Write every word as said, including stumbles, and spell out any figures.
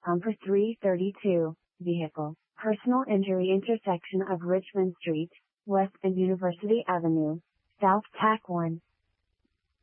com for three thirty-two. Vehicle, personal injury intersection of Richmond Street, West and University Avenue, South Tack one.